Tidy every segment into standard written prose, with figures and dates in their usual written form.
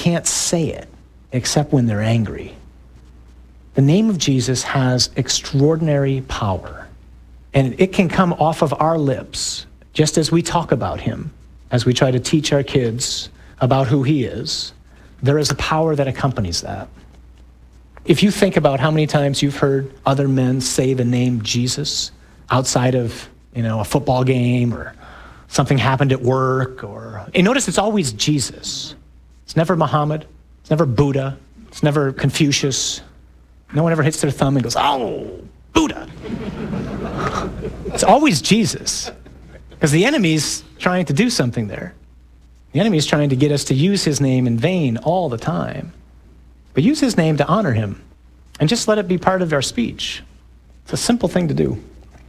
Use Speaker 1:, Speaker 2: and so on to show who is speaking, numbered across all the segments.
Speaker 1: can't say it except when they're angry. The name of Jesus has extraordinary power, and it can come off of our lips just as we talk about him, as we try to teach our kids about who he is. There is a power that accompanies that. If you think about how many times you've heard other men say the name Jesus outside of, a football game or something happened at work, and notice it's always Jesus. It's never Muhammad. It's never Buddha. It's never Confucius. No one ever hits their thumb and goes, "Oh, Buddha." It's always Jesus, because the enemy's trying to do something there. The enemy's trying to get us to use his name in vain all the time. But use his name to honor him, and just let it be part of our speech. It's a simple thing to do.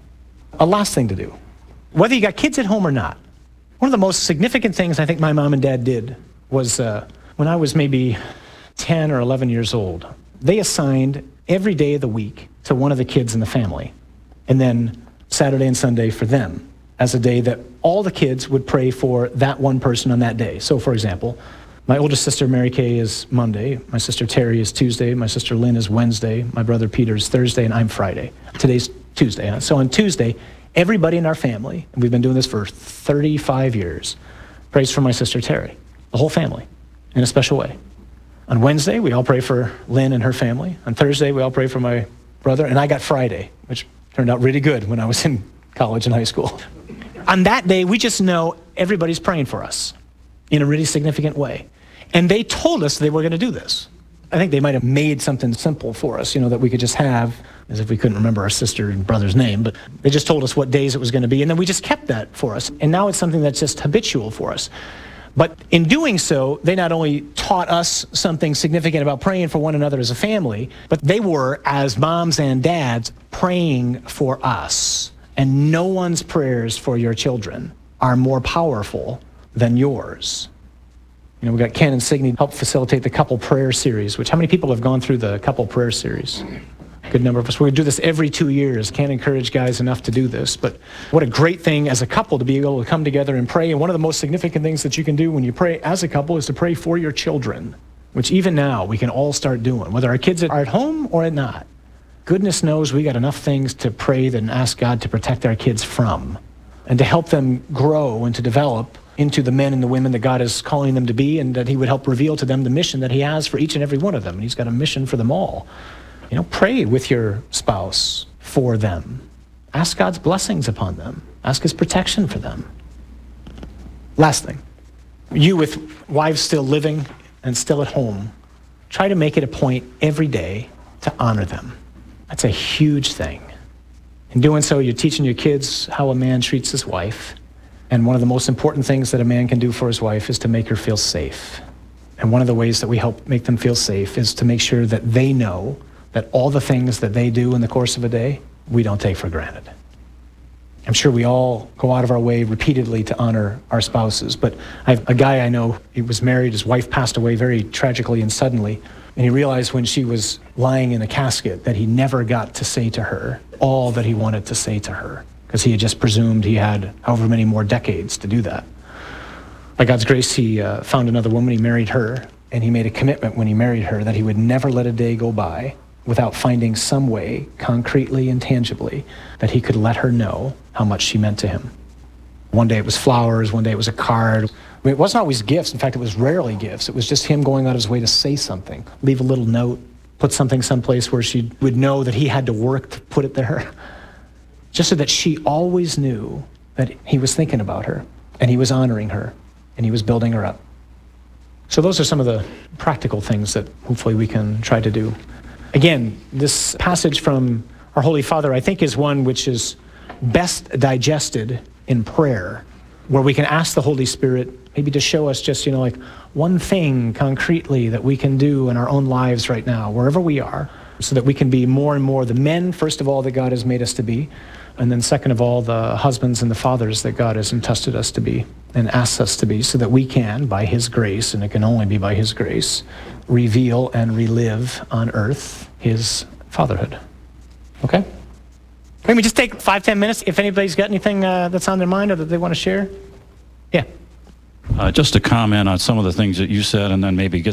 Speaker 1: A last thing to do. Whether you got kids at home or not, one of the most significant things I think my mom and dad did was when I was maybe 10 or 11 years old, they assigned every day of the week to one of the kids in the family, and then Saturday and Sunday for them as a day that all the kids would pray for that one person on that day. So, for example, my oldest sister, Mary Kay, is Monday. My sister, Terry, is Tuesday. My sister, Lynn, is Wednesday. My brother, Peter, is Thursday, and I'm Friday. Today's Tuesday. Huh? So on Tuesday, everybody in our family, and we've been doing this for 35 years, prays for my sister, Terry. The whole family, in a special way. On Wednesday, we all pray for Lynn and her family. On Thursday, we all pray for my brother, and I got Friday, which turned out really good when I was in college and high school. On that day, we just know everybody's praying for us in a really significant way. And they told us they were going to do this. I think they might have made something simple for us, that we could just have, as if we couldn't remember our sister and brother's name, but they just told us what days it was going to be, and then we just kept that for us. And now it's something that's just habitual for us. But in doing so, they not only taught us something significant about praying for one another as a family, but they were, as moms and dads, praying for us. And no one's prayers for your children are more powerful than yours. We got Ken and Signe help facilitate the couple prayer series, which how many people have gone through the couple prayer series? Good number of us. We do this every 2 years. Can't encourage guys enough to do this, but what a great thing as a couple to be able to come together and pray. And one of the most significant things that you can do when you pray as a couple is to pray for your children, which even now we can all start doing, whether our kids are at home or at not. Goodness knows we got enough things to pray and ask God to protect our kids from, and to help them grow and to develop into the men and the women that God is calling them to be, and that he would help reveal to them the mission that he has for each and every one of them. And he's got a mission for them all. Pray with your spouse for them. Ask God's blessings upon them. Ask his protection for them. Last thing, you with wives still living and still at home, try to make it a point every day to honor them. That's a huge thing. In doing so, you're teaching your kids how a man treats his wife. And one of the most important things that a man can do for his wife is to make her feel safe. And one of the ways that we help make them feel safe is to make sure that they know that all the things that they do in the course of a day, we don't take for granted. I'm sure we all go out of our way repeatedly to honor our spouses, but I have a guy I know, he was married, his wife passed away very tragically and suddenly, and he realized when she was lying in a casket that he never got to say to her all that he wanted to say to her, because he had just presumed he had however many more decades to do that. By God's grace, he found another woman, he married her, and he made a commitment when he married her that he would never let a day go by without finding some way, concretely and tangibly, that he could let her know how much she meant to him. One day it was flowers, one day it was a card. It wasn't always gifts. In fact, it was rarely gifts. It was just him going out of his way to say something, leave a little note, put something someplace where she would know that he had to work to put it there, just so that she always knew that he was thinking about her, and he was honoring her, and he was building her up. So those are some of the practical things that hopefully we can try to do. Again, this passage from our Holy Father, I think, is one which is best digested in prayer, where we can ask the Holy Spirit maybe to show us just, like one thing concretely that we can do in our own lives right now, wherever we are, so that we can be more and more the men, first of all, that God has made us to be, and then second of all, the husbands and the fathers that God has entrusted us to be and asks us to be, so that we can, by his grace, and it can only be by his grace, reveal and relive on earth his fatherhood. Okay? Can we just take 5-10 minutes if anybody's got anything that's on their mind or that they want to share? Yeah.
Speaker 2: Just to comment on some of the things that you said, and then maybe get